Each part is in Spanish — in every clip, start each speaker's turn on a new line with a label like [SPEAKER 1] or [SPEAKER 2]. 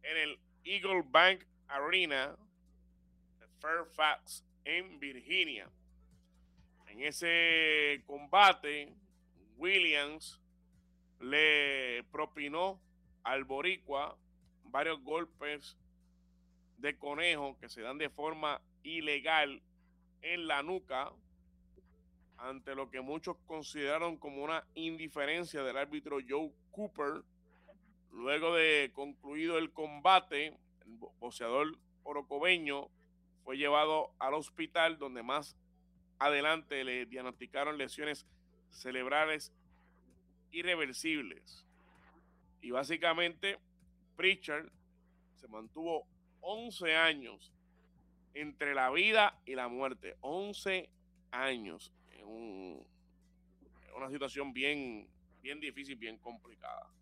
[SPEAKER 1] en el Eagle Bank Arena de Fairfax, en Virginia. En ese combate, Williams le propinó al boricua varios golpes de conejo que se dan de forma ilegal en la nuca, ante lo que muchos consideraron como una indiferencia del árbitro Joe Cooper. Luego de concluido el combate, el boxeador orocobeño fue llevado al hospital, donde más adelante le diagnosticaron lesiones cerebrales irreversibles. Y básicamente Pritchard se mantuvo 11 años entre la vida y la muerte. 11 años en una situación bien difícil, bien complicada.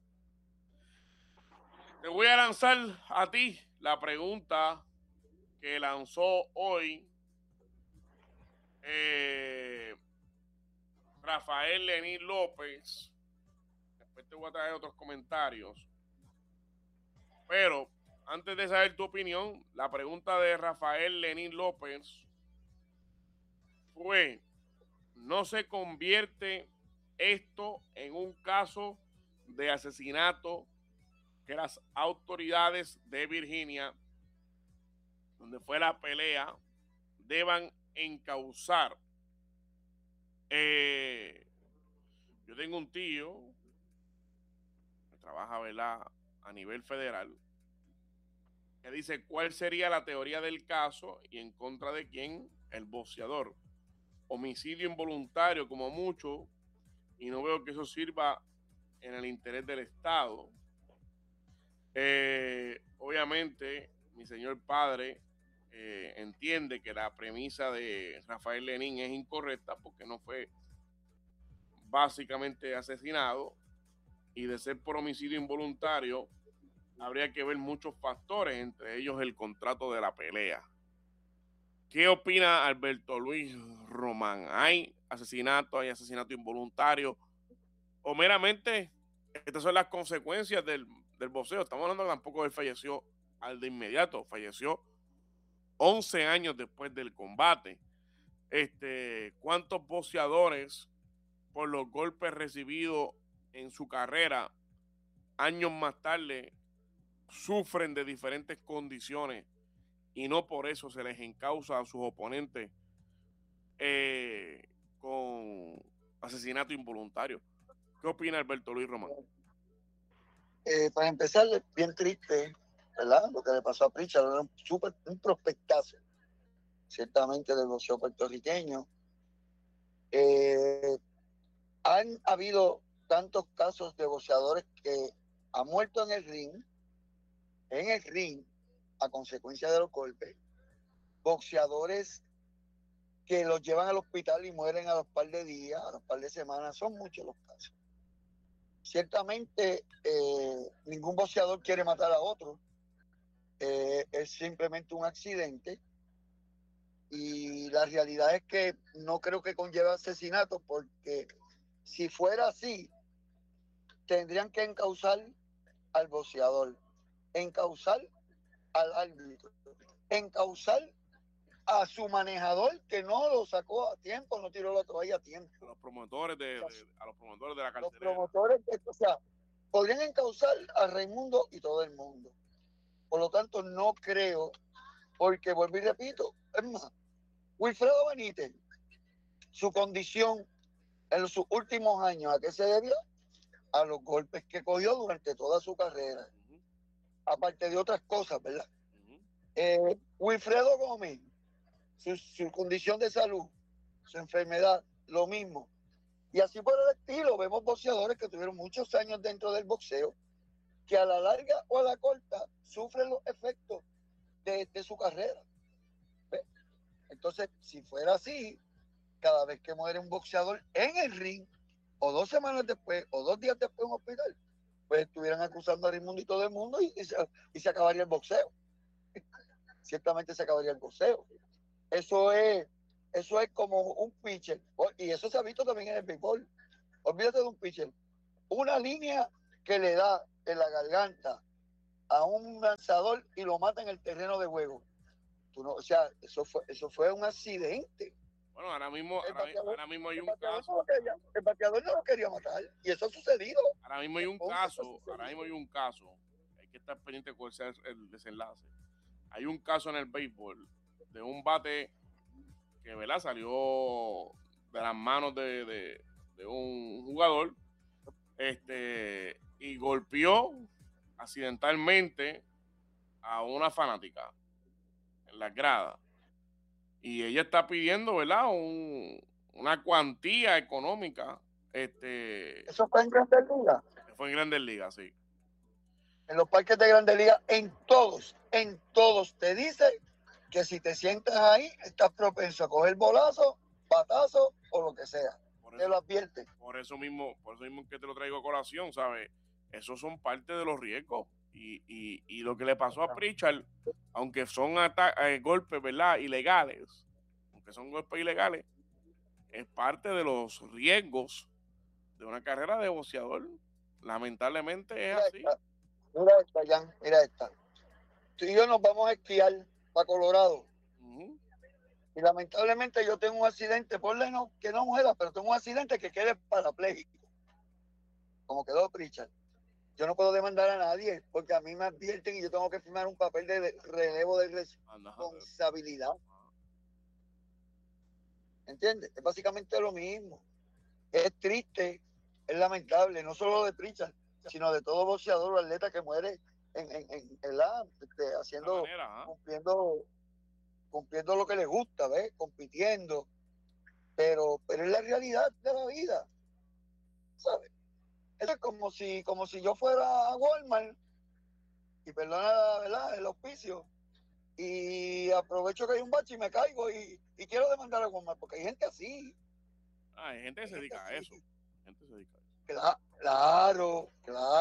[SPEAKER 1] Te voy a lanzar a ti la pregunta que lanzó hoy eh, Rafael Lenín López. Después te voy a traer otros comentarios. Pero antes de saber tu opinión, la pregunta de Rafael Lenín López fue: ¿no se convierte esto en un caso de asesinato que las autoridades de Virginia, donde fue la pelea, deban encauzar? Yo tengo un tío que trabaja, ¿verdad?, a nivel federal, que dice cuál sería la teoría del caso y en contra de quién. El boxeador. Homicidio involuntario como mucho, y no veo que eso sirva en el interés del Estado. Obviamente, mi señor padre entiende que la premisa de Rafael Lenín es incorrecta, porque no fue básicamente asesinado, y de ser por homicidio involuntario habría que ver muchos factores, entre ellos el contrato de la pelea. ¿Qué opina Alberto Luis Román? ¿Hay asesinato involuntario, o meramente estas son las consecuencias del boxeo? Estamos hablando que tampoco él falleció al de inmediato, falleció 11 años después del combate. ¿Cuántos boxeadores, por los golpes recibidos en su carrera, años más tarde sufren de diferentes condiciones y no por eso se les encausa a sus oponentes con asesinato involuntario? ¿Qué opina Alberto Luis Román?
[SPEAKER 2] Para empezar, bien triste, ¿verdad? Lo que le pasó a Pritchard era un prospectazo, ciertamente, del boxeo puertorriqueño. Han habido tantos casos de boxeadores que han muerto en el ring, a consecuencia de los golpes, boxeadores que los llevan al hospital y mueren a los par de días, a los par de semanas. Son muchos los casos. Ciertamente, ningún boxeador quiere matar a otro. Es simplemente un accidente, y la realidad es que no creo que conlleve asesinato, porque si fuera así, tendrían que encauzar al boxeador, encauzar al árbitro, encauzar a su manejador que no lo sacó a tiempo, no tiró la toalla a tiempo.
[SPEAKER 1] A los promotores a los promotores de la
[SPEAKER 2] Los
[SPEAKER 1] cartelera.
[SPEAKER 2] promotores, o sea, podrían encauzar a Raimundo y todo el mundo. Por lo tanto, no creo, porque vuelvo y repito, es más, Wilfredo Benítez, su condición en sus últimos años, ¿a qué se debió? A los golpes que cogió durante toda su carrera, aparte de otras cosas, ¿verdad? Wilfredo Gómez, su condición de salud, su enfermedad, lo mismo. Y así por el estilo, vemos boxeadores que tuvieron muchos años dentro del boxeo, que a la larga o a la corta sufren los efectos de su carrera. ¿Ves? Entonces, si fuera así, cada vez que muere un boxeador en el ring, o 2 semanas después, o 2 días después en un hospital, pues estuvieran acusando a Raimundo y todo el mundo, y se acabaría el boxeo. Ciertamente se acabaría el boxeo. Eso es como un pitcher, y eso se ha visto también en el béisbol. Olvídate de un pitcher. Una línea que le da en la garganta a un lanzador y lo mata en el terreno de juego. O sea, eso fue un accidente.
[SPEAKER 1] Bueno, ahora mismo hay un caso.
[SPEAKER 2] El bateador no lo quería matar y eso ha sucedido.
[SPEAKER 1] Ahora mismo hay un caso. Hay que estar pendiente cuál sea el desenlace. Hay un caso en el béisbol de un bate que, ¿verdad?, salió de las manos de un jugador y golpeó accidentalmente a una fanática en la grada. Y ella está pidiendo, ¿verdad?, una cuantía económica.
[SPEAKER 2] Eso fue en Grandes Ligas.
[SPEAKER 1] Fue en Grandes Ligas, sí.
[SPEAKER 2] En los parques de Grandes Ligas, en todos te dice que si te sientas ahí, estás propenso a coger bolazo, batazo o lo que sea. Te lo advierte.
[SPEAKER 1] Por eso mismo que te lo traigo a colación, ¿sabes? Esos son parte de los riesgos. Y lo que le pasó a Pritchard, aunque son golpes, ¿verdad?, ilegales, es parte de los riesgos de una carrera de boxeador. Lamentablemente es así.
[SPEAKER 2] Mira esta, Jan, mira esta. Tú y yo nos vamos a esquiar para Colorado. Y lamentablemente yo tengo un accidente, ponle no, que no muera, pero tengo un accidente que quede parapléjico, como quedó Pritchard. Yo no puedo demandar a nadie porque a mí me advierten y yo tengo que firmar un papel de relevo de responsabilidad. ¿Entiendes? Es básicamente lo mismo. Es triste, es lamentable, no solo de Pritchard, sino de todo boxeador o atleta que muere haciendo, cumpliendo lo que le gusta, ¿ves? Compitiendo. Pero es la realidad de la vida, ¿sabes? Eso es como si yo fuera a Walmart y perdona, ¿verdad?, el auspicio, y aprovecho que hay un bache y me caigo y quiero demandar a Walmart, porque hay gente así.
[SPEAKER 1] Hay gente que se dedica a eso.
[SPEAKER 2] Claro.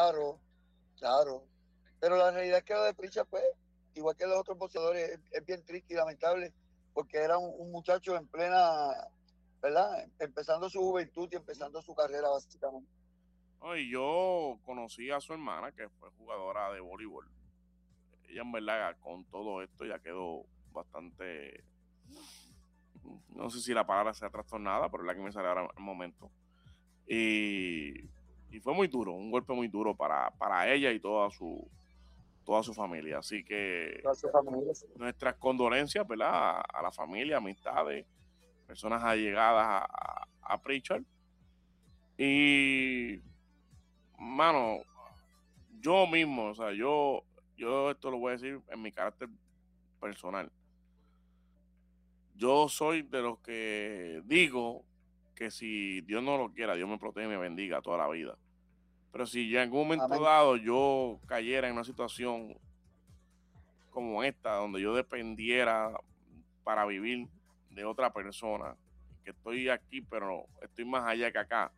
[SPEAKER 2] Pero la realidad es que lo de Pritchard, pues, igual que los otros boxeadores, es bien triste y lamentable, porque era un muchacho en plena, ¿verdad?, empezando su juventud y empezando su carrera, básicamente.
[SPEAKER 1] Y yo conocí a su hermana, que fue jugadora de voleibol. Ella, en verdad, con todo esto ya quedó bastante, no sé si la palabra sea trastornada, pero es la que me sale ahora al momento. Y fue muy duro, un golpe muy duro para ella y toda su familia. Así que nuestras condolencias, ¿verdad?, a la familia, amistades, personas allegadas a Pritchard. Y, mano, yo mismo, o sea, yo esto lo voy a decir en mi carácter personal. Yo soy de los que digo que si Dios no lo quiera, Dios me protege y me bendiga toda la vida. Pero si ya en algún momento dado yo cayera en una situación como esta, donde yo dependiera para vivir de otra persona, que estoy aquí, pero estoy más allá que acá.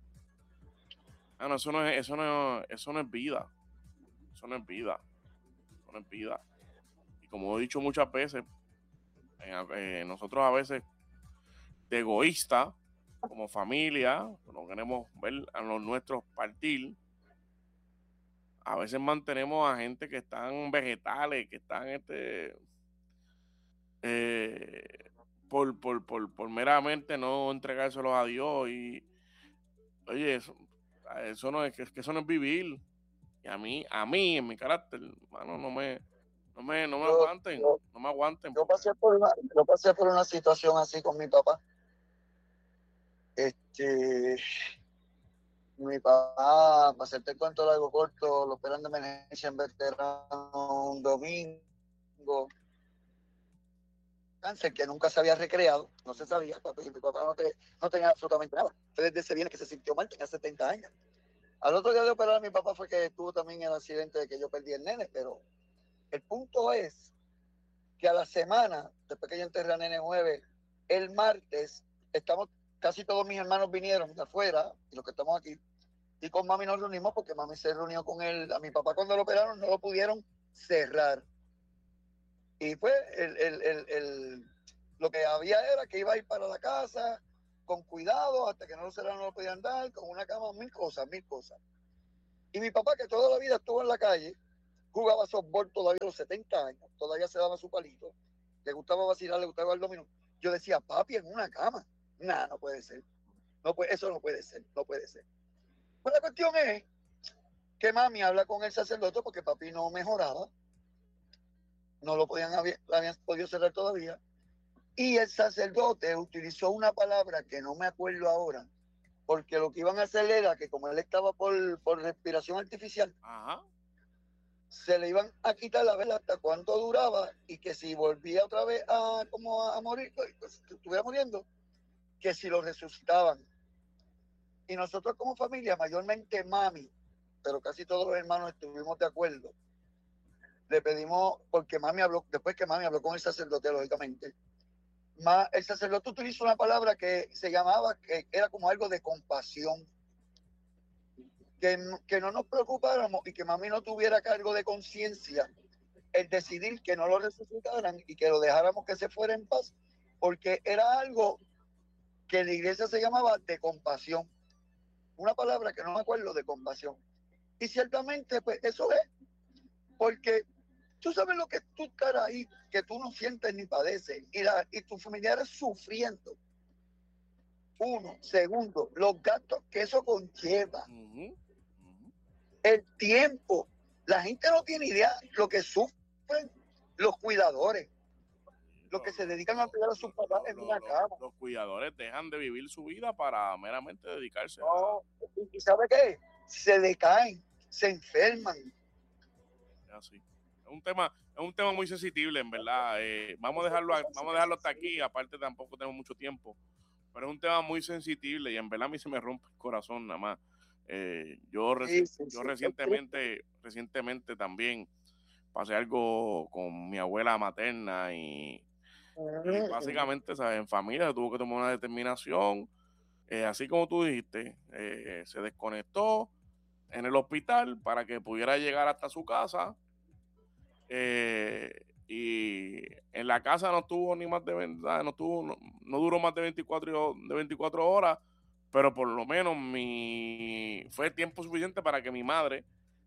[SPEAKER 1] Eso no es vida. Eso no es vida. Eso no es vida. Y como he dicho muchas veces, nosotros a veces de egoísta, como familia, no queremos ver a los nuestros partir. A veces mantenemos a gente que están vegetales, que están por meramente no entregárselos a Dios. Y oye, eso no es que eso no es vivir. Y a mí en mi carácter, mano, no me aguanten. No me aguanten.
[SPEAKER 2] Yo pasé por una situación así con mi papá. Mi papá, para hacerte el cuento largo corto, lo operan de emergencia en veterano un domingo. Cáncer que nunca se había recreado, no se sabía, mi papá no tenía absolutamente nada. Fue desde ese viernes que se sintió mal, tenía 70 años. Al otro día de operar a mi papá fue que tuvo también el accidente de que yo perdí el nene, pero el punto es que a la semana, después que yo enterré a nene jueves, el martes, casi todos mis hermanos vinieron de afuera, y los que estamos aquí, y con mami nos reunimos porque mami se reunió con él. A mi papá cuando lo operaron no lo pudieron cerrar. Y pues lo que había era que iba a ir para la casa con cuidado hasta que no lo cerraron, no lo podían dar, con una cama, mil cosas. Y mi papá, que toda la vida estuvo en la calle, jugaba softball todavía a los 70 años, todavía se daba su palito, le gustaba vacilar, le gustaba el dominó. Yo decía, papi, en una cama. Nah, no puede ser. No puede, eso no puede ser, no puede ser. Pues la cuestión es que mami habla con el sacerdote porque papi no mejoraba, no lo habían podido cerrar todavía, y el sacerdote utilizó una palabra que no me acuerdo ahora, porque lo que iban a hacer era que como él estaba por respiración artificial,
[SPEAKER 1] Ajá.
[SPEAKER 2] se le iban a quitar la vela hasta cuánto duraba, y que si volvía otra vez a morir, pues estuviera muriendo, que si lo resucitaban. Y nosotros como familia, mayormente mami, pero casi todos los hermanos estuvimos de acuerdo. Le pedimos, porque mami habló, después que mami habló con el sacerdote, lógicamente, el sacerdote utilizó una palabra que se llamaba, que era como algo de compasión, que no nos preocupáramos y que mami no tuviera cargo de conciencia el decidir que no lo resucitaran y que lo dejáramos que se fuera en paz, porque era algo que la iglesia se llamaba de compasión, una palabra que no me acuerdo, de compasión. Y ciertamente, pues eso es, porque tú sabes lo que tú estar ahí, que tú no sientes ni padeces, y tus familiares sufriendo. Uno, segundo, los gastos que eso conlleva, el tiempo. La gente no tiene idea lo que sufren los cuidadores, los que se dedican a cuidar a sus papás en una cama.
[SPEAKER 1] Los cuidadores dejan de vivir su vida para meramente dedicarse
[SPEAKER 2] no, ¿Y sabe qué? Se decaen, se enferman.
[SPEAKER 1] Así. Es un tema muy sensible, en verdad. Vamos a dejarlo hasta aquí. Aparte, tampoco tenemos mucho tiempo. Pero es un tema muy sensible y en verdad a mí se me rompe el corazón nada más. Yo recientemente también pasé algo con mi abuela materna y básicamente, ¿sabes? En familia se tuvo que tomar una determinación. Así como tú dijiste, se desconectó en el hospital para que pudiera llegar hasta su casa. Y en la casa no estuvo ni más de no duró más de 24 horas, pero por lo menos fue tiempo suficiente para que mi madre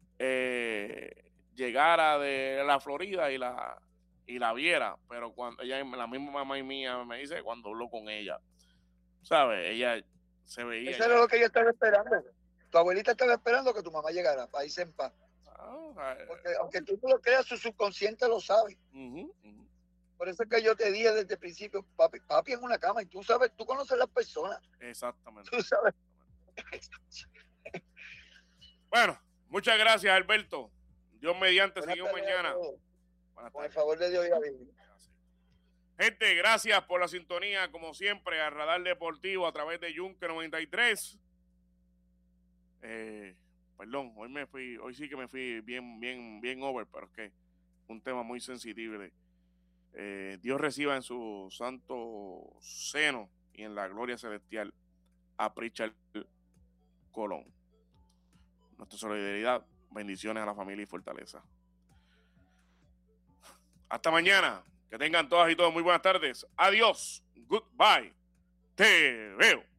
[SPEAKER 1] llegara de la Florida y la viera. Pero cuando la misma mamá mía me dice, cuando habló con ella, ¿sabes? Ella se veía.
[SPEAKER 2] Eso era lo que yo estaba esperando. Tu abuelita estaba esperando que tu mamá llegara para irse en paz. Porque aunque tú no lo creas, su subconsciente lo sabe. Por eso es que yo te dije desde el principio, papi en una cama, y tú sabes, tú conoces a las personas.
[SPEAKER 1] Exactamente.
[SPEAKER 2] Tú sabes.
[SPEAKER 1] Bueno, muchas gracias, Alberto. Dios mediante, seguimos mañana.
[SPEAKER 2] Con el favor de Dios y la Biblia.
[SPEAKER 1] Gente, gracias por la sintonía, como siempre, a Radar Deportivo a través de Yunque 93. Perdón, hoy sí que me fui bien over, pero es que un tema muy sensible. Dios reciba en su santo seno y en la gloria celestial a Pritchard Colón. Nuestra solidaridad, bendiciones a la familia y fortaleza. Hasta mañana. Que tengan todas y todos muy buenas tardes. Adiós. Goodbye. Te veo.